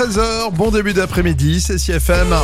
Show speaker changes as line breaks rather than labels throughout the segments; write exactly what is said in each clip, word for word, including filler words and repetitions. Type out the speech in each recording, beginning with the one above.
treize heures, bon début d'après-midi, c'est C F M.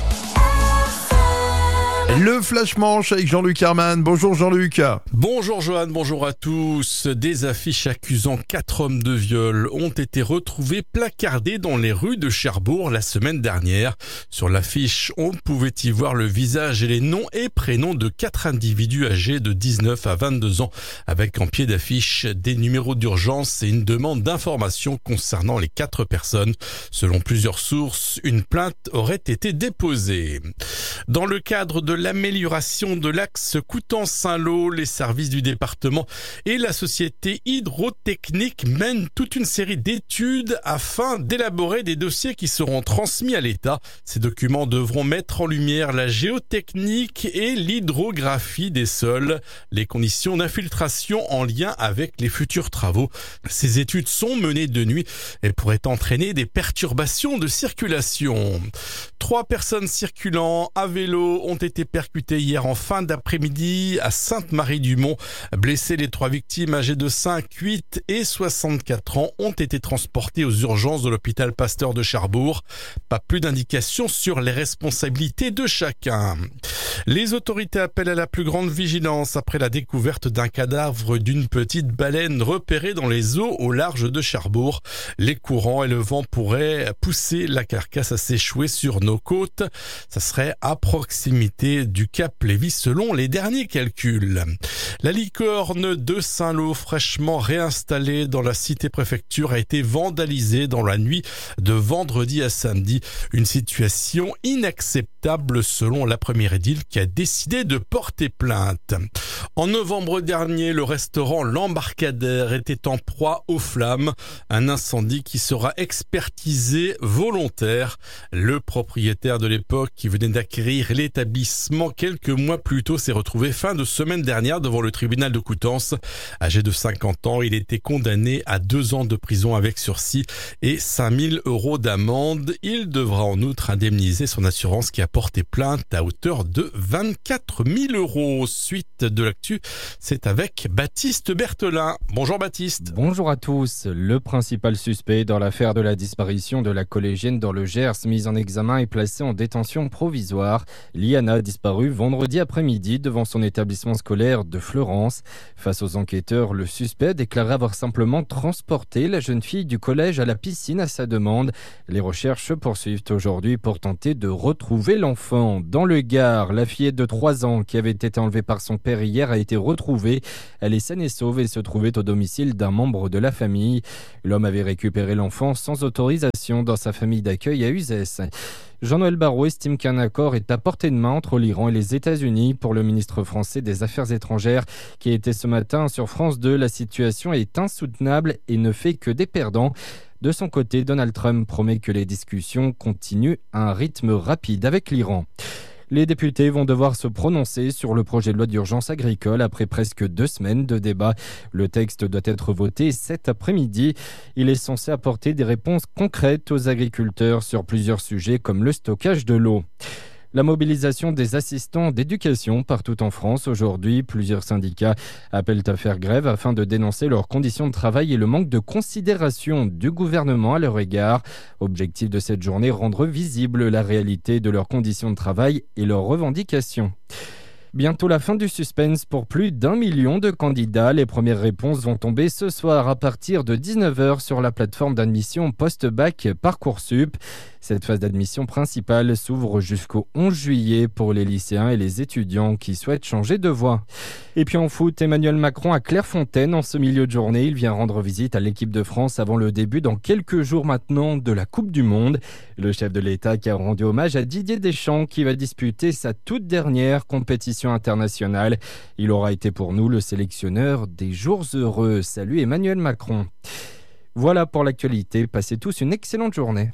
Le Flash Manche avec Jean-Luc Herman. Bonjour Jean-Luc.
Bonjour Johan, bonjour à tous. Des affiches accusant quatre hommes de viol ont été retrouvées placardées dans les rues de Cherbourg la semaine dernière. Sur l'affiche, on pouvait y voir le visage et les noms et prénoms de quatre individus âgés de dix-neuf à vingt-deux ans, avec en pied d'affiche des numéros d'urgence et une demande d'information concernant les quatre personnes. Selon plusieurs sources, une plainte aurait été déposée. Dans le cadre de l'amélioration de l'axe Coutances-Saint-Lô, les services du département et la société hydrotechnique mènent toute une série d'études afin d'élaborer des dossiers qui seront transmis à l'État. Ces documents devront mettre en lumière la géotechnique et l'hydrographie des sols, les conditions d'infiltration en lien avec les futurs travaux. Ces études sont menées de nuit et pourraient entraîner des perturbations de circulation. Trois personnes circulant à vélo ont été percutées hier en fin d'après-midi à Sainte-Marie-du-Mont. Blessés, les trois victimes âgées de cinq, huit et soixante-quatre ans ont été transportées aux urgences de l'hôpital Pasteur de Cherbourg. Pas plus d'indications sur les responsabilités de chacun. Les autorités appellent à la plus grande vigilance après la découverte d'un cadavre d'une petite baleine repérée dans les eaux au large de Cherbourg. Les courants et le vent pourraient pousser la carcasse à s'échouer sur nos côtes. Ça serait à proximité du Cap Lévis selon les derniers calculs. La licorne de Saint-Lô, fraîchement réinstallée dans la cité-préfecture, a été vandalisée dans la nuit de vendredi à samedi. Une situation inacceptable selon la première édile qui a décidé de porter plainte. En novembre dernier, le restaurant L'Embarcadère était en proie aux flammes. Un incendie qui sera expertisé volontaire. Le propriétaire de l'époque, qui venait d'acquérir l'établissement quelques mois plus tôt, s'est retrouvé fin de semaine dernière devant le tribunal de Coutances. Âgé de cinquante ans, il était condamné à deux ans de prison avec sursis et cinq mille euros d'amende. Il devra en outre indemniser son assurance qui a porté plainte à hauteur de vingt-quatre mille euros. Suite de l'actu, c'est avec Baptiste Berthelin. Bonjour Baptiste.
Bonjour à tous. Le principal suspect dans l'affaire de la disparition de la collégienne dans le Gers, mise en examen et placée en détention provisoire. Liana a disparu vendredi après-midi devant son établissement scolaire de Fleurance. Face aux enquêteurs, le suspect a déclaré avoir simplement transporté la jeune fille du collège à la piscine à sa demande. Les recherches se poursuivent aujourd'hui pour tenter de retrouver l'enfant. Dans le Gard, la fillette de trois ans qui avait été enlevée par son père hier a été retrouvée. Elle est saine et sauve et se trouvait au domicile d'un membre de la famille. L'homme avait récupéré l'enfant sans autorisation dans sa famille d'accueil à Uzès. Jean-Noël Barrot estime qu'un accord est à portée de main entre l'Iran et les États-Unis. Pour le ministre français des Affaires étrangères qui était ce matin sur France deux, la situation est insoutenable et ne fait que des perdants. De son côté, Donald Trump promet que les discussions continuent à un rythme rapide avec l'Iran. Les députés vont devoir se prononcer sur le projet de loi d'urgence agricole après presque deux semaines de débat. Le texte doit être voté cet après-midi. Il est censé apporter des réponses concrètes aux agriculteurs sur plusieurs sujets comme le stockage de l'eau. La mobilisation des assistants d'éducation partout en France aujourd'hui. Plusieurs syndicats appellent à faire grève afin de dénoncer leurs conditions de travail et le manque de considération du gouvernement à leur égard. Objectif de cette journée, rendre visible la réalité de leurs conditions de travail et leurs revendications. Bientôt la fin du suspense pour plus d'un million de candidats. Les premières réponses vont tomber ce soir à partir de dix-neuf heures sur la plateforme d'admission post-bac Parcoursup. Cette phase d'admission principale s'ouvre jusqu'au onze juillet pour les lycéens et les étudiants qui souhaitent changer de voie. Et puis en foot, Emmanuel Macron à Clairefontaine en ce milieu de journée. Il vient rendre visite à l'équipe de France avant le début dans quelques jours maintenant de la Coupe du Monde. Le chef de l'État qui a rendu hommage à Didier Deschamps qui va disputer sa toute dernière compétition internationale. Il aura été pour nous le sélectionneur des jours heureux. Salut Emmanuel Macron. Voilà pour l'actualité. Passez tous une excellente journée.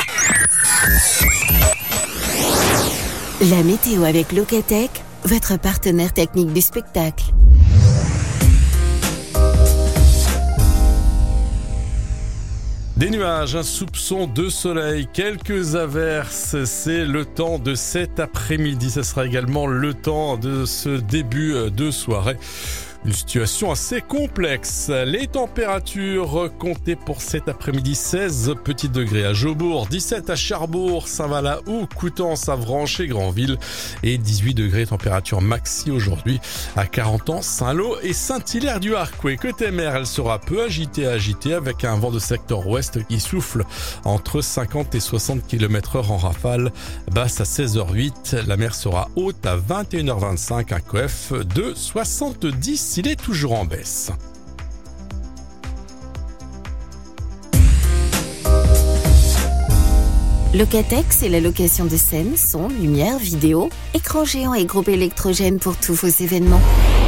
La météo avec Locatech, votre partenaire technique du spectacle.
Des nuages, un soupçon de soleil, quelques averses, c'est le temps de cet après-midi. Ce sera également le temps de ce début de soirée Une situation assez complexe. Les températures comptées pour cet après-midi, seize petits degrés à Jobourg, dix-sept à Cherbourg, Saint-Valahou, Coutances, Avranches et Granville et dix-huit degrés température maxi aujourd'hui à Carentan, Saint-Lô et Saint-Hilaire-du-Harcouët. Côté mer, elle sera peu agitée agitée avec un vent de secteur ouest qui souffle entre cinquante et soixante kilomètres heure en rafale. Basse à seize heures huit, la mer sera haute à vingt et une heures vingt-cinq, un coef de soixante-dix, il est toujours en baisse.
Locatech, c'est la location de scène, son, lumière, vidéo, écran géant et groupe électrogène pour tous vos événements.